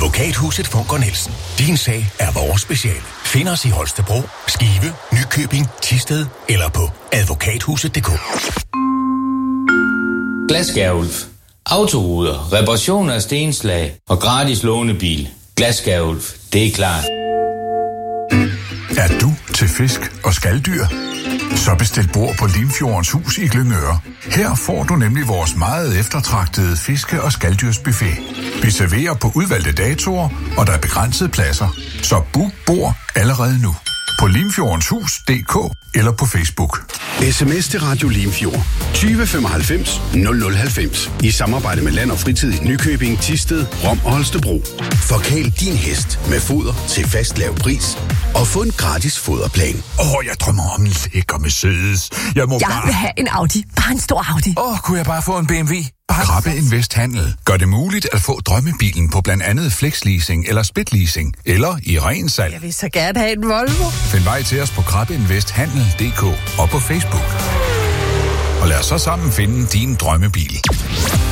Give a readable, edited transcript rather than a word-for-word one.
Advokathuset Funker Nielsen. Din sag er vores speciale. Find os i Holstebro, Skive, Nykøbing, Thisted eller på advokathuset.dk. Glasskærulf. Autoruder, reparation af stenslag og gratis lånebil. Glasskærulf, det er klart. Er du til fisk og skaldyr? Så bestil bord på Limfjordens Hus i Glyngøre. Her får du nemlig vores meget eftertragtede fiske- og skaldyrsbuffet. Vi serverer på udvalgte datoer, og der er begrænsede pladser. Så book bord allerede nu på limfjordenshus.dk eller på Facebook. SMS til Radio Limfjord 20 95 0090 i samarbejde med Land og Fritid i Nykøbing, Thisted, Rom og Holstebro. Forkæl din hest med foder til fast lav pris og få en gratis foderplan. Jeg drømmer om en lækker Mercedes. Jeg vil have en Audi. Bare en stor Audi. Kunne jeg bare få en BMW? Krabbe Invest Handel gør det muligt at få drømmebilen på blandt andet flexleasing eller splitleasing, eller i ren salg. Jeg vil så gerne have en Volvo. Find vej til os på krabbeinvesthandel.dk og på Facebook. Og lad os så sammen finde din drømmebil.